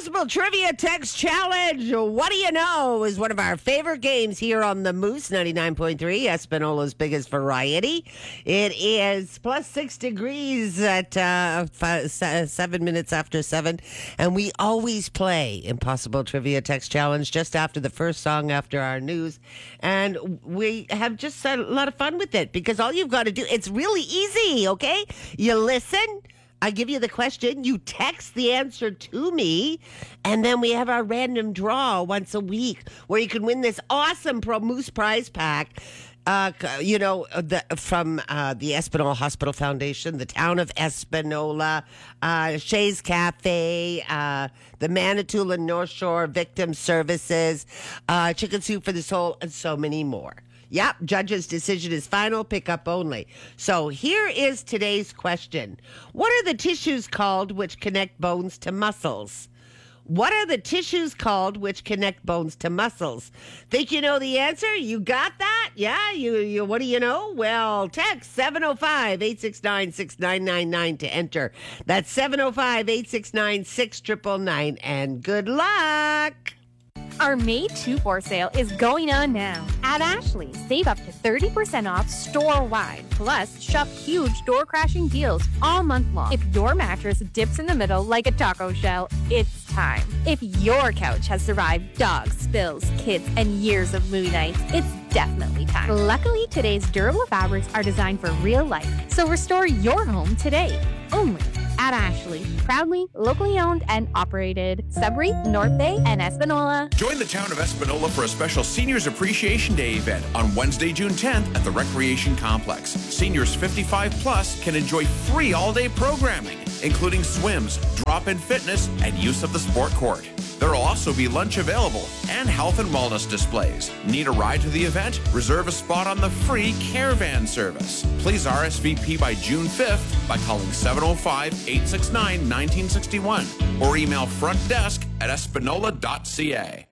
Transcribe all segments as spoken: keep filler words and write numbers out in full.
Impossible Trivia Text Challenge. What do you know is one of our favorite games here on the Moose ninety-nine point three, Espinola's biggest variety. It is plus six degrees at uh, five, seven minutes after seven, and we always play Impossible Trivia Text Challenge just after the first song after our news, and we have just had a lot of fun with it because all you've got to do, it's really easy, okay? You listen. I give you the question, you text the answer to me, and then we have our random draw once a week where you can win this awesome Pro Moose prize pack. Uh, you know, the, from uh, the Espanola Hospital Foundation, the town of Espanola, uh, Shays Cafe, uh, the Manitoulin North Shore Victim Services, uh, Chicken Soup for the Soul, and so many more. Yep, judge's decision is final, pickup only. So here is today's question. What are the tissues called which connect bones to muscles? What are the tissues called which connect bones to muscles? Think you know the answer? You got that? Yeah, you, you what do you know? Well, text seven oh five, eight six nine, six nine nine nine to enter. That's seven oh five, eight six nine, six nine nine nine, and good luck! Our May two for sale is going on now. At Ashley's, save up to thirty percent off store-wide. Plus, shop huge door-crashing deals all month long. If your mattress dips in the middle like a taco shell, it's time. If your couch has survived dogs, spills, kids, and years of movie nights, it's definitely time. Luckily, today's durable fabrics are designed for real life, so restore your home today. Only at Ashley. Proudly, locally owned and operated. Sudbury, North Bay, and Espanola. Join the town of Espanola for a special Seniors Appreciation Day event on Wednesday, June tenth at the Recreation Complex. Seniors fifty-five plus can enjoy free all-day programming, including swims, drop-in fitness, and use of the sport court. There will also be lunch available and health and wellness displays. Need a ride to the event? Reserve a spot on the free caravan service. Please R S V P by June fifth by calling seven oh five, eight six nine, one nine six one or email front desk at espanola dot c a.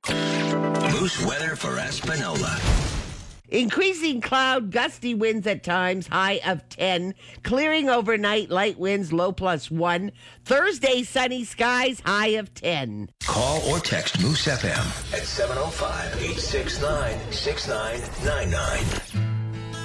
Moose weather for Espanola. Increasing cloud, gusty winds at times, high of ten. Clearing overnight, light winds, low plus one. Thursday, sunny skies, high of ten. Call or text Moose F M at seven oh five, eight six nine, six nine nine nine.